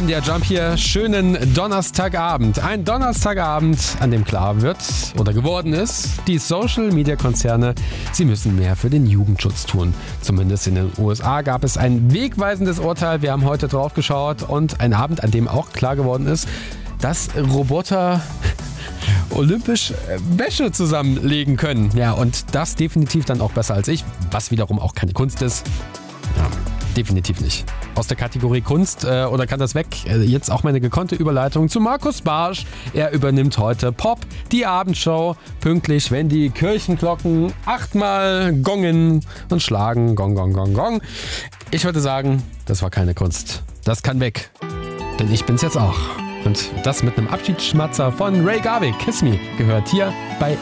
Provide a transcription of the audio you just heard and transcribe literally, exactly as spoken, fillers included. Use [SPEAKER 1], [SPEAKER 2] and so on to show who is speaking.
[SPEAKER 1] der Jump hier. Schönen Donnerstagabend. Ein Donnerstagabend, an dem klar wird oder geworden ist, die Social-Media-Konzerne, sie müssen mehr für den Jugendschutz tun. Zumindest in den U S A gab es ein wegweisendes Urteil. Wir haben heute drauf geschaut und ein Abend, an dem auch klar geworden ist, dass Roboter olympisch Wäsche zusammenlegen können. Ja, und das definitiv dann auch besser als ich, was wiederum auch keine Kunst ist. Ja, definitiv nicht. Aus der Kategorie Kunst äh, oder kann das weg? Äh, jetzt auch meine gekonnte Überleitung zu Markus Barsch. Er übernimmt heute Pop, die Abendshow, pünktlich, wenn die Kirchenglocken achtmal gongen und schlagen. Gong, gong, gong, gong. Ich würde sagen, das war keine Kunst. Das kann weg. Denn ich bin's jetzt auch. Und das mit einem Abschiedsschmatzer von Ray Garvey, Kiss Me, gehört hier bei